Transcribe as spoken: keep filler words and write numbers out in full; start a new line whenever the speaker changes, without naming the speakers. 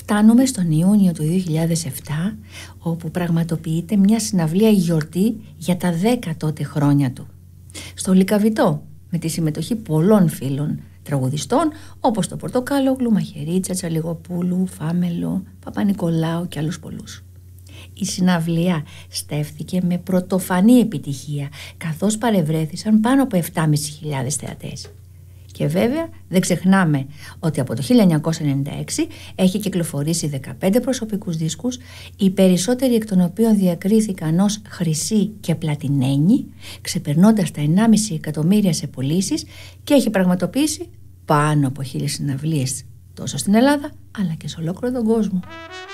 Φτάνουμε στον Ιούνιο του δύο χιλιάδες επτά, όπου πραγματοποιείται μια συναυλία γιορτή για τα δέκα τότε χρόνια του. Στο Λυκαβητό, με τη συμμετοχή πολλών φίλων τραγουδιστών, όπως το Πορτοκάλογλου, Μαχαιρίτσα, Τσαλιγοπούλου, Φάμελο, Παπα-Νικολάου και άλλους πολλούς. Η συναυλία στέφθηκε με πρωτοφανή επιτυχία, καθώς παρευρέθησαν πάνω από επτάμισι χιλιάδες θεατές. Και βέβαια δεν ξεχνάμε ότι από το χίλια εννιακόσια ενενήντα έξι έχει κυκλοφορήσει δεκαπέντε προσωπικούς δίσκους, οι περισσότεροι εκ των οποίων διακρίθηκαν ως χρυσή και πλατινένοι, ξεπερνώντας τα ενάμιση εκατομμύρια σε πωλήσεις, και έχει πραγματοποιήσει πάνω από χίλιες συναυλίες τόσο στην Ελλάδα αλλά και σε ολόκληρο τον κόσμο.